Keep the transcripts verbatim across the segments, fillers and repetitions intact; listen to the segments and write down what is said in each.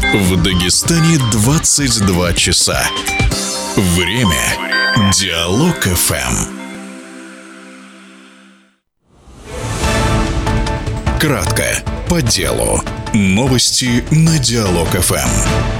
В Дагестане двадцать два часа. Время Диалог эф эм. Кратко, по делу. Новости на Диалог эф эм.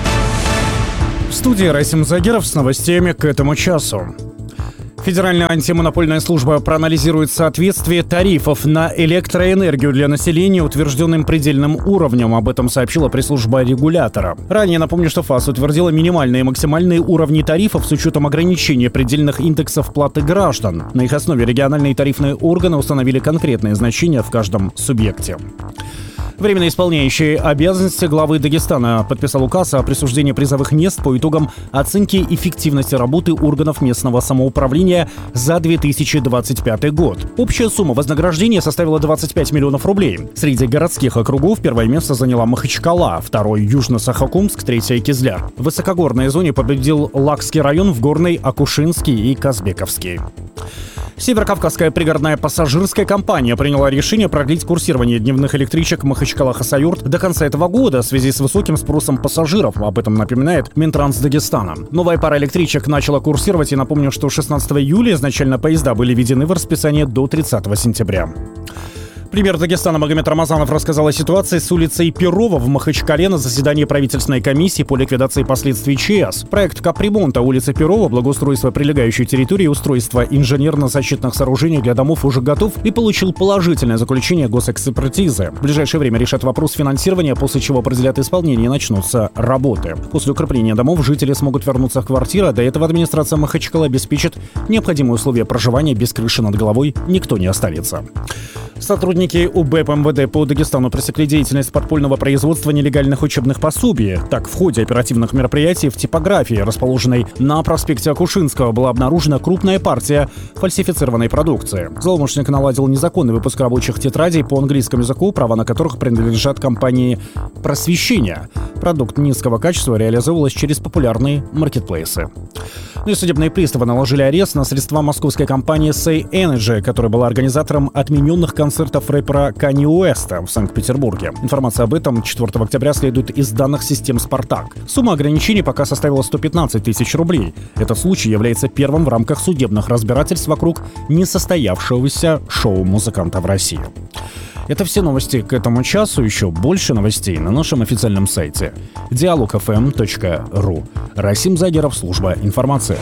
В студии Расим Загиров с новостями к этому часу. Федеральная антимонопольная служба проанализирует соответствие тарифов на электроэнергию для населения утвержденным предельным уровнем. Об этом сообщила пресс-служба регулятора. Ранее напомню, что ФАС утвердила минимальные и максимальные уровни тарифов с учетом ограничения предельных индексов платы граждан. На их основе региональные тарифные органы установили конкретные значения в каждом субъекте. Временно исполняющий обязанности главы Дагестана подписал указ о присуждении призовых мест по итогам оценки эффективности работы органов местного самоуправления за две тысячи двадцать пятый год. Общая сумма вознаграждения составила двадцать пять миллионов рублей. Среди городских округов первое место заняла Махачкала, второй — Южно-Сахалинск, третье — Кизляр. В высокогорной зоне победил Лакский район, в горной — Акушинский и Казбековский. Северокавказская пригородная пассажирская компания приняла решение продлить курсирование дневных электричек Махачкала-Хасавюрт до конца этого года в связи с высоким спросом пассажиров. Об этом напоминает Минтранс Дагестана. Новая пара электричек начала курсировать, и напомню, что шестнадцатого июля изначально поезда были введены в расписание до тридцатого сентября. Премьер Дагестана Магомед Рамазанов рассказал о ситуации с улицей Перова в Махачкале на заседании правительственной комиссии по ликвидации последствий ЧС. Проект капремонта улицы Перова, благоустройство прилегающей территории и устройство инженерно-защитных сооружений для домов уже готов и получил положительное заключение госэкспертизы. В ближайшее время решат вопрос финансирования, после чего определят исполнение и начнутся работы. После укрепления домов жители смогут вернуться в квартиры, а до этого администрация Махачкалы обеспечит необходимые условия проживания. Без крыши над головой никто не останется. Сотрудники УБЭП МВД по Дагестану пресекли деятельность подпольного производства нелегальных учебных пособий. Так, в ходе оперативных мероприятий в типографии, расположенной на проспекте Акушинского, была обнаружена крупная партия фальсифицированной продукции. Злоумышленник наладил незаконный выпуск рабочих тетрадей по английскому языку, права на которых принадлежат компании «Просвещение». Продукт низкого качества реализовывалась через популярные маркетплейсы. Ну и судебные приставы наложили арест на средства московской компании Say Energy, которая была организатором отмененных концертов рэпера Канье Уэста в Санкт-Петербурге. Информация об этом четвёртого октября следует из данных систем «Спартак». Сумма ограничений пока составила сто пятнадцать тысяч рублей. Этот случай является первым в рамках судебных разбирательств вокруг несостоявшегося шоу музыканта в России. Это все новости к этому часу. Еще больше новостей на нашем официальном сайте диалог эф эм точка ру. Расим Загиров, служба информации.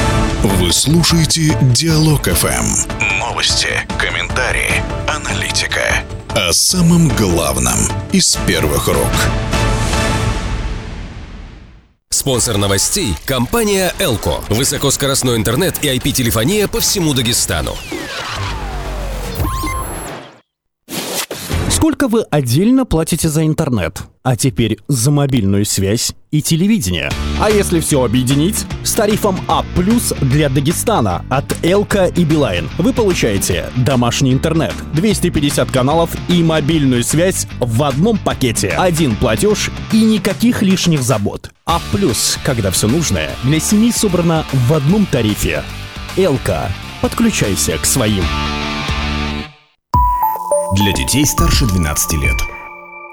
Вы слушаете Диалог эф эм. Новости, комментарии, аналитика. О самом главном из первых рук. Спонсор новостей – компания «Элко». Высокоскоростной интернет и ай пи-телефония по всему Дагестану. Сколько вы отдельно платите за интернет? А теперь за мобильную связь и телевидение. А если все объединить? С тарифом А плюс для Дагестана от Элко и Билайн вы получаете домашний интернет, двести пятьдесят каналов и мобильную связь в одном пакете. Один платеж и никаких лишних забот. А плюс, когда все нужное для семьи собрано в одном тарифе. Элко. Подключайся к своим. Для детей старше двенадцати лет.